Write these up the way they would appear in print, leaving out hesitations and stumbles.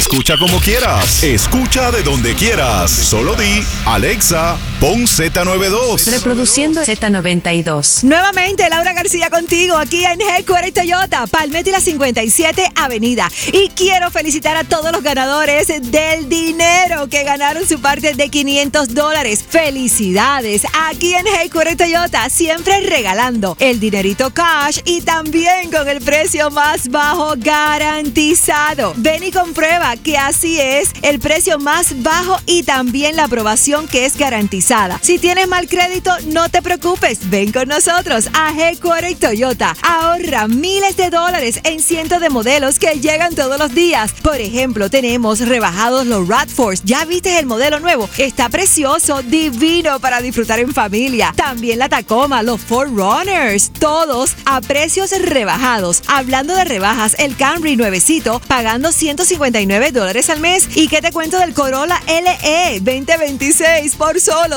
Escucha como quieras. Escucha de donde quieras. Solo di, Alexa, pon Z92. Reproduciendo Z92. Nuevamente, Laura García contigo aquí en Headquarter Toyota, Palmetto y la 57 Avenida. Y quiero felicitar a todos los ganadores del dinero que ganaron su parte de $500. ¡Felicidades! Aquí en Headquarter Toyota, siempre regalando el dinerito cash y también con el precio más bajo garantizado. Ven y comprueba que así es, el precio más bajo y también la aprobación que es garantizada. Si tienes mal crédito, no te preocupes. Ven con nosotros a Headquarter Toyota. Ahorra miles de dólares en cientos de modelos que llegan todos los días. Por ejemplo, tenemos rebajados los RAV4. ¿Ya viste el modelo nuevo? Está precioso, divino para disfrutar en familia. También la Tacoma, los 4Runners, todos a precios rebajados. Hablando de rebajas, el Camry nuevecito pagando $159 al mes. ¿Y qué te cuento del Corolla LE 2026 por solo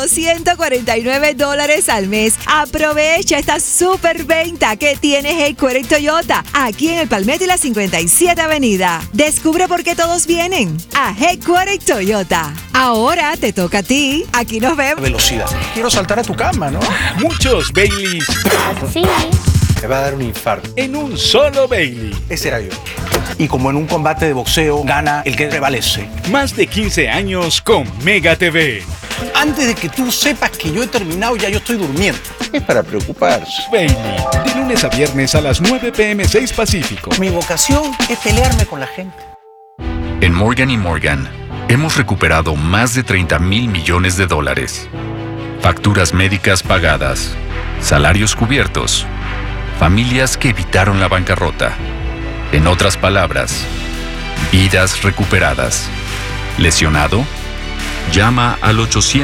$149 al mes? Aprovecha esta super venta que tiene Headquarter Toyota aquí en el Palmetto y la 57 Avenida. Descubre por qué todos vienen a Headquarter Toyota. Ahora te toca a ti. Aquí nos vemos. Velocidad. Quiero saltar a tu cama, ¿no? Muchos Baileys Sí. Me va a dar un infarto. en un solo Bailey. Ese era yo. Y como en un combate de boxeo, gana el que prevalece. Más de 15 años con Mega TV. Antes de que tú sepas que yo he terminado, ya yo estoy durmiendo. Es para preocuparse. Bailey, de lunes a viernes a las 9 p.m. 6 Pacífico. Mi vocación es pelearme con la gente. En Morgan & Morgan hemos recuperado más de $30,000 millones. Facturas médicas pagadas, salarios cubiertos, familias que evitaron la bancarrota. En otras palabras, vidas recuperadas. ¿Lesionado? Llama al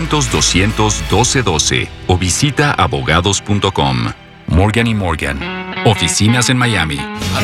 800-200-1212 o visita abogados.com. Morgan & Morgan. Oficinas en Miami.